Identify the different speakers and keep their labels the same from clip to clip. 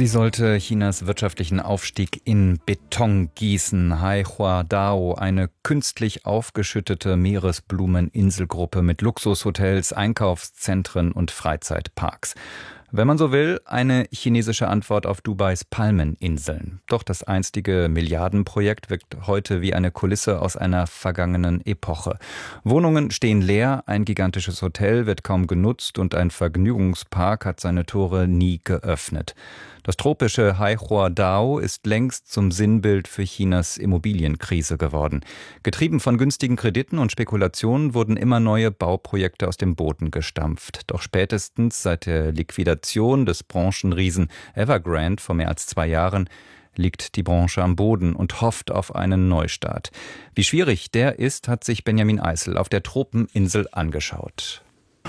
Speaker 1: Sie sollte Chinas wirtschaftlichen Aufstieg in Beton gießen. Haihuadao, eine künstlich aufgeschüttete Meeresblumeninselgruppe mit Luxushotels, Einkaufszentren und Freizeitparks. Wenn man so will, eine chinesische Antwort auf Dubais Palmeninseln. Doch das einstige Milliardenprojekt wirkt heute wie eine Kulisse aus einer vergangenen Epoche. Wohnungen stehen leer, ein gigantisches Hotel wird kaum genutzt und ein Vergnügungspark hat seine Tore nie geöffnet. Das tropische Haihuadao ist längst zum Sinnbild für Chinas Immobilienkrise geworden. Getrieben von günstigen Krediten und Spekulationen wurden immer neue Bauprojekte aus dem Boden gestampft. Doch spätestens seit der Liquidation des Branchenriesen Evergrande vor mehr als 2 Jahren liegt die Branche am Boden und hofft auf einen Neustart. Wie schwierig der ist, hat sich Benjamin Eisel auf der Tropeninsel angeschaut.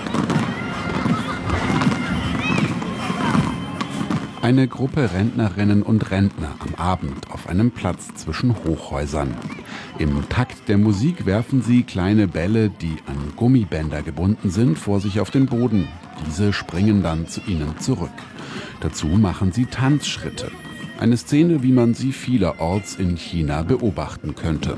Speaker 2: Eine Gruppe Rentnerinnen und Rentner am Abend auf einem Platz zwischen Hochhäusern. Im Takt der Musik werfen sie kleine Bälle, die an Gummibänder gebunden sind, vor sich auf den Boden. Diese springen dann zu ihnen zurück. Dazu machen sie Tanzschritte. Eine Szene, wie man sie vielerorts in China beobachten könnte.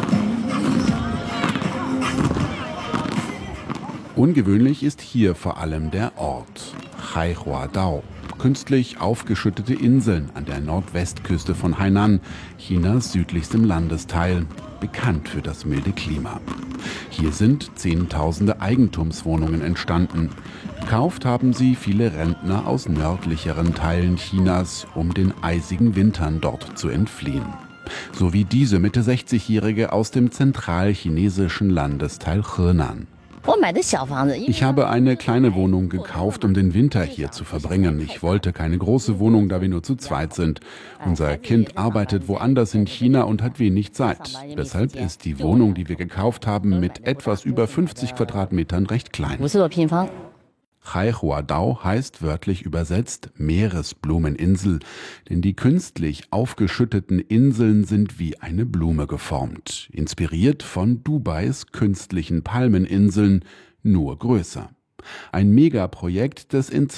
Speaker 2: Ungewöhnlich ist hier vor allem der Ort, Haihuadao. Künstlich aufgeschüttete Inseln an der Nordwestküste von Hainan, Chinas südlichstem Landesteil, bekannt für das milde Klima. Hier sind Zehntausende Eigentumswohnungen entstanden. Gekauft haben sie viele Rentner aus nördlicheren Teilen Chinas, um den eisigen Wintern dort zu entfliehen. So wie diese Mitte-60-Jährige aus dem zentralchinesischen Landesteil Henan. Ich habe eine kleine Wohnung gekauft, um den Winter hier zu verbringen. Ich wollte keine große Wohnung, da wir nur zu zweit sind. Unser Kind arbeitet woanders in China und hat wenig Zeit. Deshalb ist die Wohnung, die wir gekauft haben, mit etwas über 50 Quadratmetern recht klein. Haihuadao heißt wörtlich übersetzt Meeresblumeninsel, denn die künstlich aufgeschütteten Inseln sind wie eine Blume geformt, inspiriert von Dubais künstlichen Palmeninseln, nur größer. Ein Megaprojekt, das in